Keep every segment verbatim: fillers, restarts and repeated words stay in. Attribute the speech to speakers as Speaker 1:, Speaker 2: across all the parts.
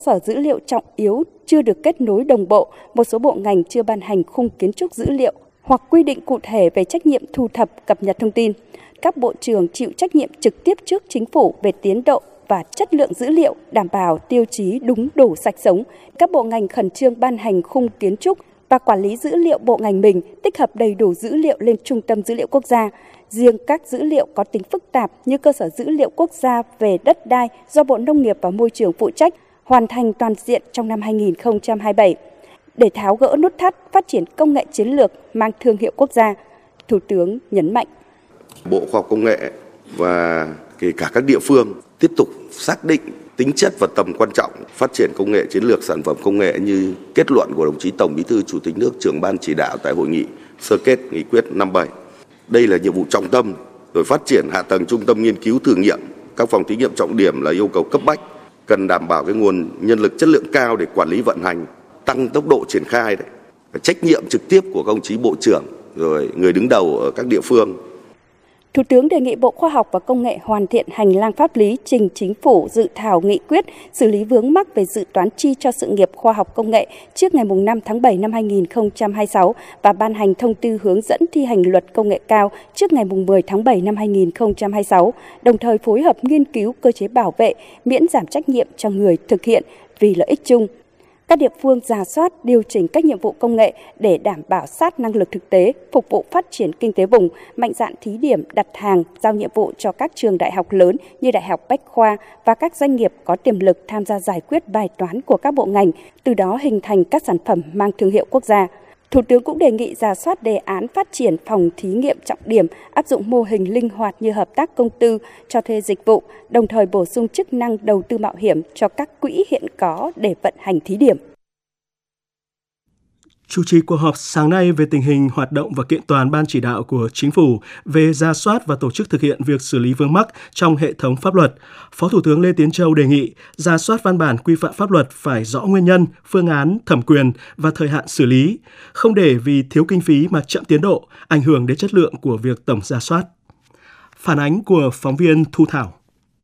Speaker 1: Sở dữ liệu trọng yếu chưa được kết nối đồng bộ, một số bộ ngành chưa ban hành khung kiến trúc dữ liệu hoặc quy định cụ thể về trách nhiệm thu thập cập nhật thông tin. Các bộ trưởng chịu trách nhiệm trực tiếp trước chính phủ về tiến độ và chất lượng dữ liệu, đảm bảo tiêu chí đúng đủ sạch sống. Các bộ ngành khẩn trương ban hành khung kiến trúc và quản lý dữ liệu bộ ngành mình, tích hợp đầy đủ dữ liệu lên Trung tâm Dữ liệu Quốc gia. Riêng các dữ liệu có tính phức tạp như cơ sở dữ liệu quốc gia về đất đai do Bộ Nông nghiệp và Môi trường phụ trách, hoàn thành toàn diện trong năm hai nghìn không trăm hai mươi bảy. Để tháo gỡ nút thắt phát triển công nghệ chiến lược mang thương hiệu quốc gia, Thủ tướng nhấn mạnh.
Speaker 2: Bộ Khoa học Công nghệ và kể cả các địa phương tiếp tục xác định tính chất và tầm quan trọng phát triển công nghệ chiến lược sản phẩm công nghệ như kết luận của đồng chí Tổng Bí thư Chủ tịch nước, trưởng ban chỉ đạo tại hội nghị sơ kết nghị quyết năm bảy. Đây là nhiệm vụ trọng tâm, rồi phát triển hạ tầng trung tâm nghiên cứu thử nghiệm, các phòng thí nghiệm trọng điểm là yêu cầu cấp bách, cần đảm bảo cái nguồn nhân lực chất lượng cao để quản lý vận hành, tăng tốc độ triển khai đấy. Trách nhiệm trực tiếp của các đồng chí bộ trưởng rồi người đứng đầu ở các địa phương.
Speaker 1: Thủ tướng đề nghị Bộ Khoa học và Công nghệ hoàn thiện hành lang pháp lý trình Chính phủ dự thảo nghị quyết xử lý vướng mắc về dự toán chi cho sự nghiệp khoa học công nghệ trước ngày năm tháng bảy năm hai nghìn không trăm hai mươi sáu và ban hành thông tư hướng dẫn thi hành luật công nghệ cao trước ngày mười tháng bảy năm hai nghìn không trăm hai mươi sáu, đồng thời phối hợp nghiên cứu cơ chế bảo vệ, miễn giảm trách nhiệm cho người thực hiện vì lợi ích chung. Các địa phương rà soát, điều chỉnh các nhiệm vụ công nghệ để đảm bảo sát năng lực thực tế, phục vụ phát triển kinh tế vùng, mạnh dạn thí điểm đặt hàng, giao nhiệm vụ cho các trường đại học lớn như Đại học Bách khoa và các doanh nghiệp có tiềm lực tham gia giải quyết bài toán của các bộ ngành, từ đó hình thành các sản phẩm mang thương hiệu quốc gia. Thủ tướng cũng đề nghị rà soát đề án phát triển phòng thí nghiệm trọng điểm, áp dụng mô hình linh hoạt như hợp tác công tư, cho thuê dịch vụ, đồng thời bổ sung chức năng đầu tư mạo hiểm cho các quỹ hiện có để vận hành thí điểm.
Speaker 3: Chủ trì cuộc họp sáng nay về tình hình hoạt động và kiện toàn Ban chỉ đạo của Chính phủ về rà soát và tổ chức thực hiện việc xử lý vướng mắc trong hệ thống pháp luật, Phó Thủ tướng Lê Tiến Châu đề nghị rà soát văn bản quy phạm pháp luật phải rõ nguyên nhân, phương án, thẩm quyền và thời hạn xử lý, không để vì thiếu kinh phí mà chậm tiến độ, ảnh hưởng đến chất lượng của việc tổng rà soát. Phản ánh của phóng viên Thu Thảo.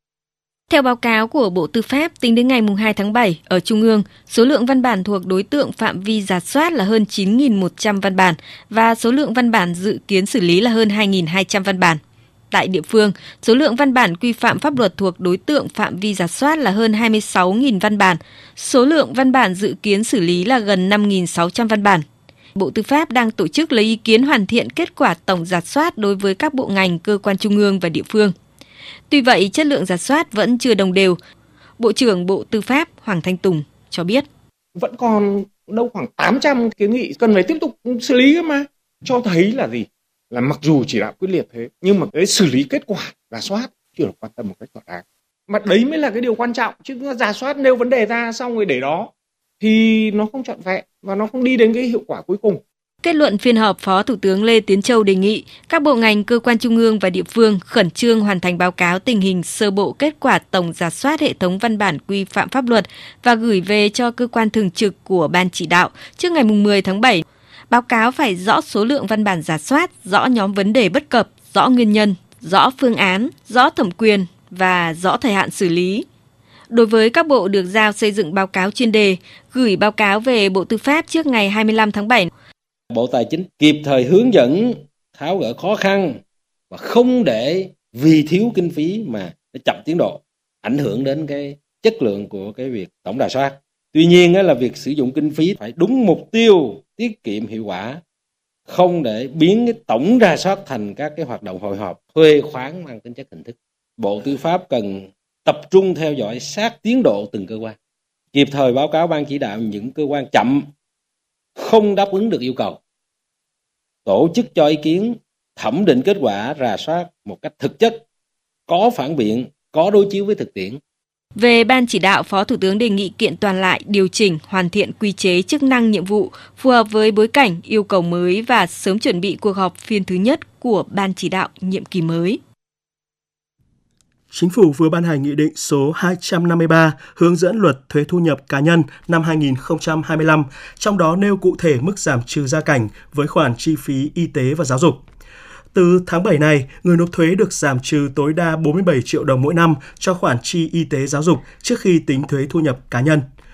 Speaker 4: Theo báo cáo của Bộ Tư pháp, tính đến ngày hai tháng bảy, ở Trung ương, số lượng văn bản thuộc đối tượng phạm vi rà soát là hơn chín nghìn một trăm văn bản và số lượng văn bản dự kiến xử lý là hơn hai nghìn hai trăm văn bản. Tại địa phương, số lượng văn bản quy phạm pháp luật thuộc đối tượng phạm vi rà soát là hơn hai mươi sáu nghìn văn bản, số lượng văn bản dự kiến xử lý là gần năm nghìn sáu trăm văn bản. Bộ Tư pháp đang tổ chức lấy ý kiến hoàn thiện kết quả tổng rà soát đối với các bộ ngành, cơ quan trung ương và địa phương. Tuy vậy, chất lượng rà soát vẫn chưa đồng đều. Bộ trưởng Bộ Tư pháp Hoàng Thanh Tùng cho biết.
Speaker 5: Vẫn còn đâu khoảng tám trăm kiến nghị cần phải tiếp tục xử lý cơ mà. Cho thấy là gì? Là mặc dù chỉ đạo quyết liệt thế, nhưng mà cái xử lý kết quả rà soát chưa được quan tâm một cách thỏa đáng. Mà đấy mới là cái điều quan trọng. Chứ rà soát nêu vấn đề ra xong rồi để đó thì nó không trọn vẹn và nó không đi đến cái hiệu quả cuối cùng.
Speaker 4: Kết luận phiên họp, Phó Thủ tướng Lê Tiến Châu đề nghị các bộ ngành, cơ quan trung ương và địa phương khẩn trương hoàn thành báo cáo tình hình sơ bộ kết quả tổng rà soát hệ thống văn bản quy phạm pháp luật và gửi về cho cơ quan thường trực của Ban chỉ đạo trước ngày mười tháng bảy. Báo cáo phải rõ số lượng văn bản rà soát, rõ nhóm vấn đề bất cập, rõ nguyên nhân, rõ phương án, rõ thẩm quyền và rõ thời hạn xử lý. Đối với các bộ được giao xây dựng báo cáo chuyên đề, gửi báo cáo về Bộ Tư pháp trước ngày hai mươi lăm tháng bảy.
Speaker 6: Bộ Tài chính kịp thời hướng dẫn, tháo gỡ khó khăn và không để vì thiếu kinh phí mà nó chậm tiến độ, ảnh hưởng đến cái chất lượng của cái việc tổng rà soát. Tuy nhiên là việc sử dụng kinh phí phải đúng mục tiêu, tiết kiệm hiệu quả, không để biến cái tổng rà soát thành các cái hoạt động hội họp, thuê khoán mang tính chất hình thức. Bộ Tư pháp cần tập trung theo dõi sát tiến độ từng cơ quan, kịp thời báo cáo Ban chỉ đạo những cơ quan chậm, không đáp ứng được yêu cầu, tổ chức cho ý kiến, thẩm định kết quả rà soát một cách thực chất, có phản biện, có đối chiếu với thực tiễn.
Speaker 4: Về Ban chỉ đạo, Phó Thủ tướng đề nghị kiện toàn lại, điều chỉnh, hoàn thiện quy chế chức năng nhiệm vụ phù hợp với bối cảnh, yêu cầu mới và sớm chuẩn bị cuộc họp phiên thứ nhất của Ban chỉ đạo nhiệm kỳ mới.
Speaker 3: Chính phủ vừa ban hành Nghị định số hai trăm năm mươi ba hướng dẫn luật thuế thu nhập cá nhân năm hai nghìn không trăm hai mươi lăm, trong đó nêu cụ thể mức giảm trừ gia cảnh với khoản chi phí y tế và giáo dục. Từ tháng bảy này, người nộp thuế được giảm trừ tối đa bốn mươi bảy triệu đồng mỗi năm cho khoản chi y tế giáo dục trước khi tính thuế thu nhập cá nhân.